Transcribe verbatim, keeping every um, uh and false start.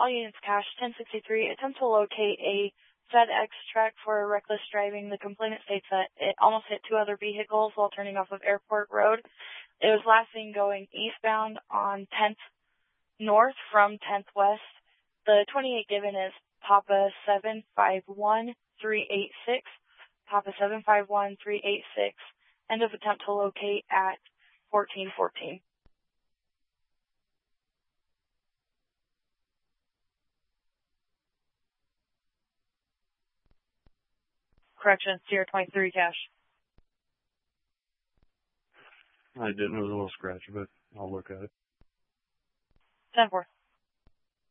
all units cash, ten sixty-three. Attempt to locate a FedEx truck for reckless driving. The complainant states that it almost hit two other vehicles while turning off of Airport Road. It was last seen going eastbound on tenth North from tenth West. The twenty-eight given is Papa seven five one three eight six. Papa seven five one three eight six. End of attempt to locate at fourteen fourteen. Correction, Sierra twenty-three cash. I didn't. It was a little scratchy, but I'll look at it. ten four.